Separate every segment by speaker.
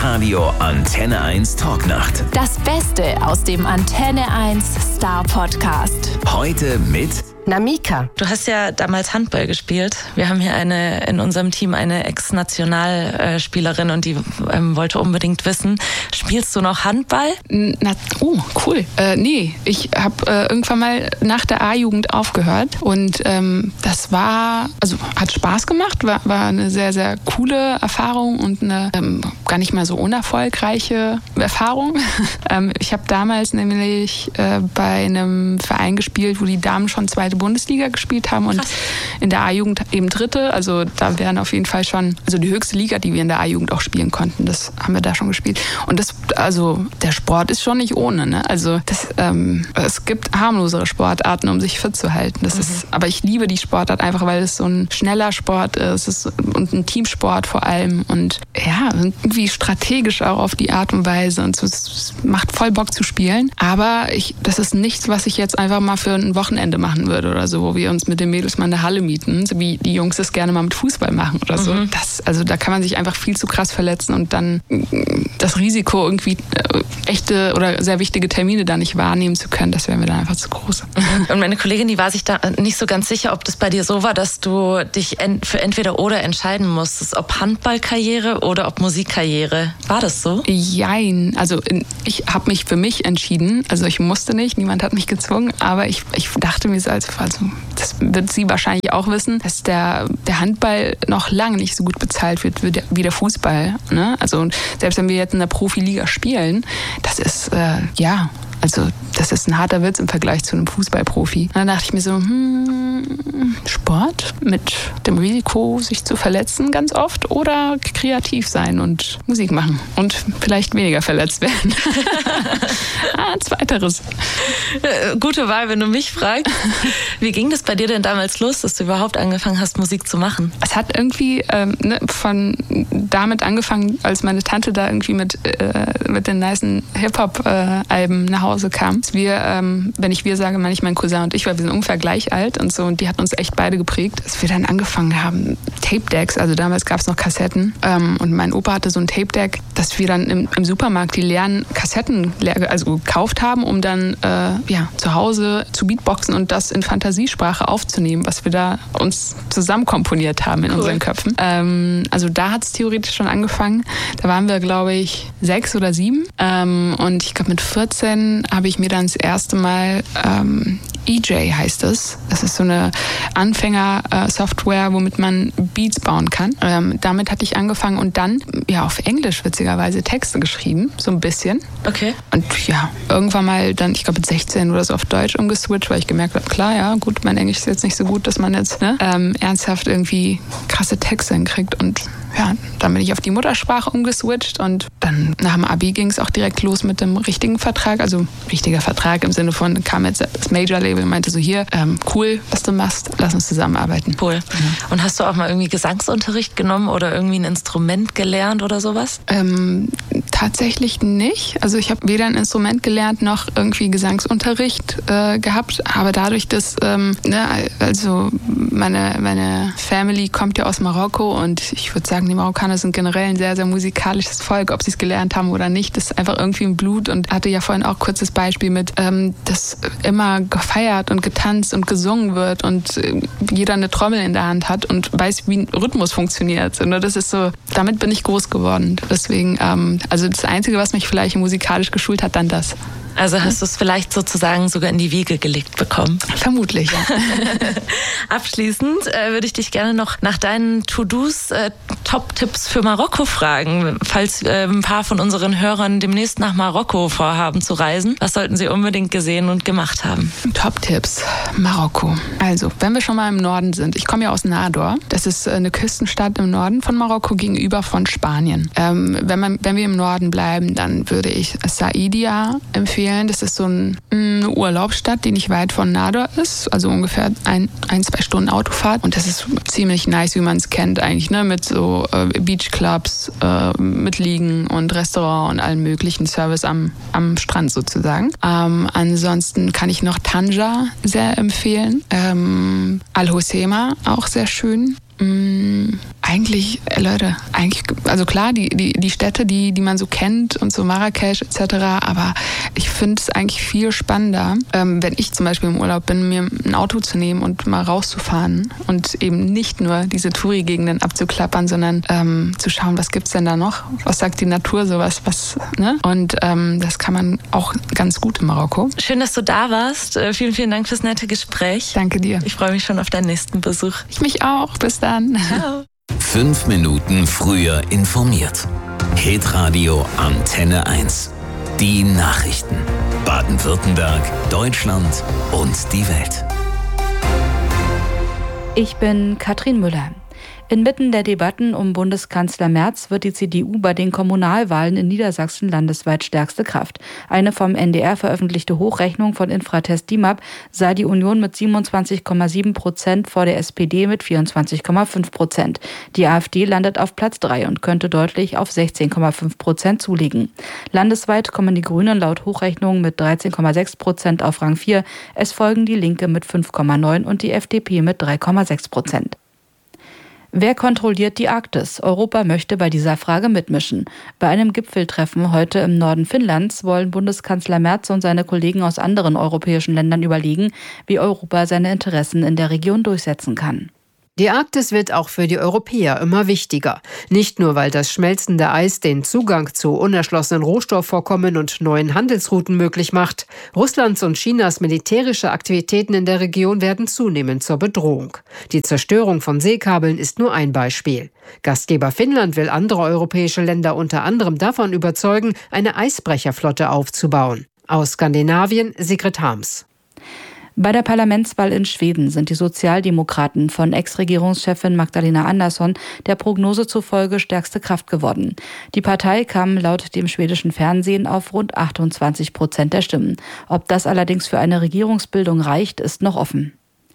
Speaker 1: Live-Radio Antenne 1 Talknacht.
Speaker 2: Das Beste aus dem Antenne 1 Star Podcast.
Speaker 1: Heute mit
Speaker 3: Namika.
Speaker 4: Du hast ja damals Handball gespielt. Wir haben hier in unserem Team eine Ex-Nationalspielerin und die wollte unbedingt wissen, spielst du noch Handball?
Speaker 5: Cool. Nee, ich habe irgendwann mal nach der A-Jugend aufgehört und das hat Spaß gemacht, war eine sehr, sehr coole Erfahrung und eine gar nicht mal so unerfolgreiche Erfahrung. Ich habe damals nämlich bei einem Verein gespielt, wo die Damen schon zweite Bundesliga gespielt haben und in der A-Jugend eben dritte. Also da wären auf jeden Fall schon, also die höchste Liga, die wir in der A-Jugend auch spielen konnten, das haben wir da schon gespielt. Und der Sport ist schon nicht ohne, ne? Also es gibt harmlosere Sportarten, um sich fit zu halten. Aber ich liebe die Sportart einfach, weil es so ein schneller Sport ist und ein Teamsport vor allem und ja, irgendwie strategisch auch auf die Art und Weise und so, es macht voll Bock zu spielen. Aber das ist nichts, was ich jetzt einfach mal für ein Wochenende machen würde oder so, wo wir uns mit den Mädels mal in der Halle mieten, so wie die Jungs das gerne mal mit Fußball machen oder so. Da kann man sich einfach viel zu krass verletzen und dann das Risiko, irgendwie echte oder sehr wichtige Termine da nicht wahrnehmen zu können, das wäre mir dann einfach zu groß.
Speaker 4: Und meine Kollegin, die war sich da nicht so ganz sicher, ob das bei dir so war, dass du dich für entweder oder entscheiden musstest, ob Handballkarriere oder ob Musikkarriere. War das so?
Speaker 5: Jein. Also ich habe mich für mich entschieden. Also ich musste nicht, niemand hat mich gezwungen, aber ich dachte mir, also das wird sie wahrscheinlich auch wissen, dass der Handball noch lange nicht so gut bezahlt wird wie der Fußball. Ne? Also selbst wenn wir jetzt in der Profiliga spielen, das ist, das ist ein harter Witz im Vergleich zu einem Fußballprofi. Und dann dachte ich mir so, Sport mit dem Risiko, sich zu verletzen ganz oft oder kreativ sein und Musik machen und vielleicht weniger verletzt werden. Zweiteres.
Speaker 4: Gute Wahl, wenn du mich fragst. Wie ging das bei dir denn damals los, dass du überhaupt angefangen hast, Musik zu machen?
Speaker 5: Es hat irgendwie damit angefangen, als meine Tante da irgendwie mit den nicen Hip-Hop-Alben nach Hause kam. Wenn ich wir sage, meine ich mein Cousin und ich, weil wir sind ungefähr gleich alt und so und die hat uns echt beide geprägt, dass wir dann angefangen haben, Tape-Decks, also damals gab es noch Kassetten und mein Opa hatte so ein Tape-Deck, dass wir dann im Supermarkt die leeren Kassetten gekauft haben, um dann zu Hause zu Beatboxen und das in Fantasiesprache aufzunehmen, was wir da uns zusammen komponiert haben in unseren Köpfen. Also da hat es theoretisch schon angefangen. Da waren wir, glaube ich, 6 oder 7 und ich glaube mit 14 habe ich mir dann das erste Mal EJ heißt es. Das ist so eine Anfänger-Software, womit man Beats bauen kann. Damit hatte ich angefangen und dann auf Englisch witzigerweise Texte geschrieben, so ein bisschen.
Speaker 4: Okay.
Speaker 5: Und irgendwann mal dann, ich glaube mit 16 oder so auf Deutsch umgeswitcht, weil ich gemerkt habe, klar, ja gut, mein Englisch ist jetzt nicht so gut, dass man jetzt ernsthaft irgendwie krasse Texte hinkriegt und dann bin ich auf die Muttersprache umgeswitcht und dann nach dem Abi ging es auch direkt los mit dem richtigen Vertrag, also richtiger Vertrag im Sinne von, kam jetzt das Major-Label und meinte so, hier, cool, was du machst, lass uns zusammenarbeiten.
Speaker 4: Cool. Mhm. Und hast du auch mal irgendwie Gesangsunterricht genommen oder irgendwie ein Instrument gelernt oder sowas?
Speaker 5: Tatsächlich nicht. Also ich habe weder ein Instrument gelernt noch irgendwie Gesangsunterricht gehabt, aber dadurch, dass meine Family kommt ja aus Marokko und ich würde sagen, die Marokkaner sind generell ein sehr, sehr musikalisches Volk, ob sie es gelernt haben oder nicht, das ist einfach irgendwie im Blut und hatte ja vorhin auch kurz das Beispiel mit, dass immer gefeiert und getanzt und gesungen wird und jeder eine Trommel in der Hand hat und weiß, wie ein Rhythmus funktioniert. Und das ist so, damit bin ich groß geworden. Deswegen, also das Einzige, was mich vielleicht musikalisch geschult hat, dann das.
Speaker 4: Also hast du es vielleicht sozusagen sogar in die Wiege gelegt bekommen?
Speaker 5: Vermutlich, ja.
Speaker 4: Abschließend würde ich dich gerne noch nach deinen To-Dos, Top-Tipps für Marokko fragen. Falls ein paar von unseren Hörern demnächst nach Marokko vorhaben zu reisen, was sollten sie unbedingt gesehen und gemacht haben?
Speaker 5: Top-Tipps, Marokko. Also, wenn wir schon mal im Norden sind. Ich komme ja aus Nador. Das ist eine Küstenstadt im Norden von Marokko gegenüber von Spanien. Wenn wir im Norden bleiben, dann würde ich Saidia empfehlen. Das ist so eine Urlaubsstadt, die nicht weit von Nador ist, also ungefähr 1-2 Stunden Autofahrt. Und das ist ziemlich nice, wie man es kennt eigentlich, ne? Mit so Beachclubs, mit Liegen und Restaurant und allen möglichen Service am Strand sozusagen. Ansonsten kann ich noch Tanja sehr empfehlen. Al Hoceima auch sehr schön. Eigentlich, Leute, also klar, die Städte, die man so kennt und so Marrakesch etc., aber ich finde es eigentlich viel spannender, wenn ich zum Beispiel im Urlaub bin, mir ein Auto zu nehmen und mal rauszufahren und eben nicht nur diese Touri-Gegenden abzuklappern, sondern zu schauen, was gibt's denn da noch? Was sagt die Natur sowas? Ne? Und das kann man auch ganz gut in Marokko.
Speaker 4: Schön, dass du da warst. Vielen, vielen Dank fürs nette Gespräch.
Speaker 5: Danke dir.
Speaker 4: Ich freue mich schon auf deinen nächsten Besuch.
Speaker 5: Ich mich auch. Bis dann.
Speaker 4: Ciao.
Speaker 1: 5 Minuten früher informiert. Hitradio Antenne 1. Die Nachrichten. Baden-Württemberg, Deutschland und die Welt.
Speaker 3: Ich bin Katrin Müller. Inmitten der Debatten um Bundeskanzler Merz wird die CDU bei den Kommunalwahlen in Niedersachsen landesweit stärkste Kraft. Eine vom NDR veröffentlichte Hochrechnung von Infratest DIMAP sah die Union mit 27,7% vor der SPD mit 24,5%. Die AfD landet auf Platz 3 und könnte deutlich auf 16,5% zulegen. Landesweit kommen die Grünen laut Hochrechnung mit 13,6% auf Rang 4. Es folgen die Linke mit 5,9% und die FDP mit 3,6%. Wer kontrolliert die Arktis? Europa möchte bei dieser Frage mitmischen. Bei einem Gipfeltreffen heute im Norden Finnlands wollen Bundeskanzler Merz und seine Kollegen aus anderen europäischen Ländern überlegen, wie Europa seine Interessen in der Region durchsetzen kann.
Speaker 6: Die Arktis wird auch für die Europäer immer wichtiger. Nicht nur, weil das schmelzende Eis den Zugang zu unerschlossenen Rohstoffvorkommen und neuen Handelsrouten möglich macht. Russlands und Chinas militärische Aktivitäten in der Region werden zunehmend zur Bedrohung. Die Zerstörung von Seekabeln ist nur ein Beispiel. Gastgeber Finnland will andere europäische Länder unter anderem davon überzeugen, eine Eisbrecherflotte aufzubauen. Aus Skandinavien, Sigrid Harms.
Speaker 3: Bei der Parlamentswahl in Schweden sind die Sozialdemokraten von Ex-Regierungschefin Magdalena Andersson der Prognose zufolge stärkste Kraft geworden. Die Partei kam laut dem schwedischen Fernsehen auf rund 28% der Stimmen. Ob das allerdings für eine Regierungsbildung reicht, ist noch offen.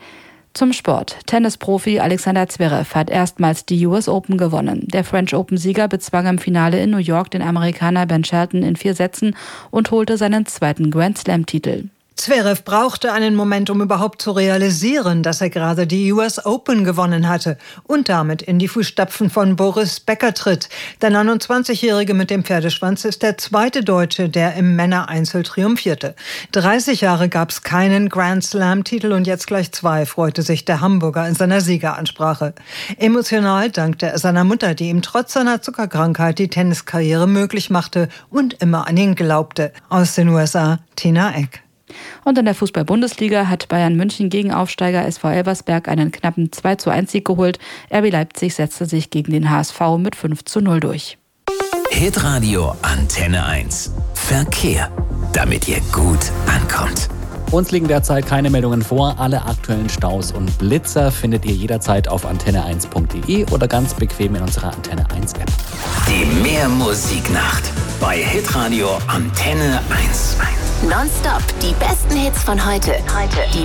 Speaker 3: Zum Sport. Tennisprofi Alexander Zverev hat erstmals die US Open gewonnen. Der French Open-Sieger bezwang im Finale in New York den Amerikaner Ben Shelton in 4 Sätzen und holte seinen 2. Grand Slam-Titel.
Speaker 7: Zverev brauchte einen Moment, um überhaupt zu realisieren, dass er gerade die US Open gewonnen hatte und damit in die Fußstapfen von Boris Becker tritt. Der 29-Jährige mit dem Pferdeschwanz ist der zweite Deutsche, der im Männereinzel triumphierte. 30 Jahre gab es keinen Grand Slam-Titel und jetzt gleich 2, freute sich der Hamburger in seiner Siegeransprache. Emotional dankte er seiner Mutter, die ihm trotz seiner Zuckerkrankheit die Tenniskarriere möglich machte und immer an ihn glaubte. Aus den USA, Tina Eck.
Speaker 3: Und in der Fußball-Bundesliga hat Bayern München gegen Aufsteiger SV Elversberg einen knappen 2:1-Sieg geholt. RB Leipzig setzte sich gegen den HSV mit 5:0 durch.
Speaker 1: Hitradio Antenne 1. Verkehr. Damit ihr gut ankommt.
Speaker 8: Uns liegen derzeit keine Meldungen vor. Alle aktuellen Staus und Blitzer findet ihr jederzeit auf antenne1.de oder ganz bequem in unserer Antenne 1 App.
Speaker 1: Die Mehrmusiknacht bei Hitradio Antenne 1.
Speaker 2: Nonstop die besten Hits von heute. Die